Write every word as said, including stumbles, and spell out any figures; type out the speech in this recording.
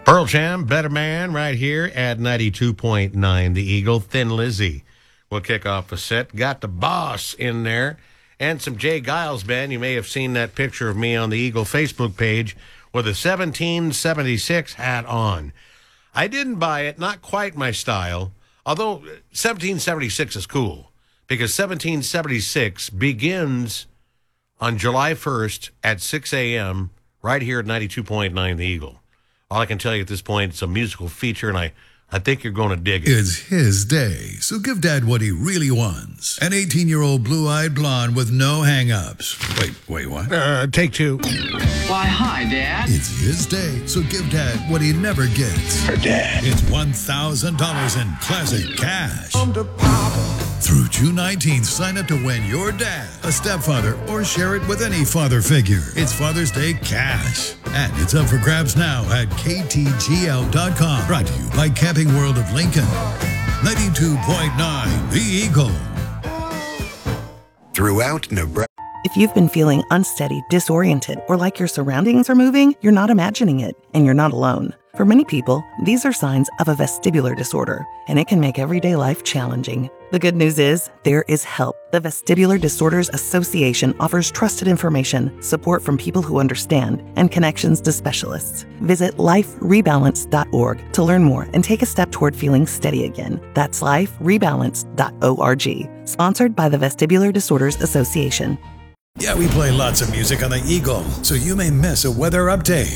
Pearl Jam, Better Man, right here at ninety-two point nine The Eagle. Thin Lizzy will kick off the set. Got the boss in there and some Jay Giles band. You may have seen that picture of me on the Eagle Facebook page with a seventeen seventy-six hat on. I didn't buy it, not quite my style, although seventeen seventy-six is cool because seventeen seventy-six begins on July first at six a.m. right here at ninety-two point nine The Eagle. All I can tell you at this point, it's a musical feature, and I, I think you're going to dig it. It's his day, so give Dad what he really wants. An eighteen-year-old blue-eyed blonde with no hang-ups. Wait, wait, what? Uh, take two. Why, hi, Dad. It's his day, so give Dad what he never gets. For Dad. It's one thousand dollars in classic cash. Through June nineteenth, sign up to win your dad, a stepfather, or share it with any father figure. It's Father's Day cash. And it's up for grabs now at K T G L dot com. Brought to you by Camping World of Lincoln. ninety-two point nine The Eagle. Throughout Nebraska. If you've been feeling unsteady, disoriented, or like your surroundings are moving, you're not imagining it, and you're not alone. For many people, these are signs of a vestibular disorder, and it can make everyday life challenging. The good news is, there is help. The Vestibular Disorders Association offers trusted information, support from people who understand, and connections to specialists. Visit life rebalance dot org to learn more and take a step toward feeling steady again. That's life rebalance dot org. Sponsored by the Vestibular Disorders Association. Yeah, we play lots of music on the Eagle, so you may miss a weather update.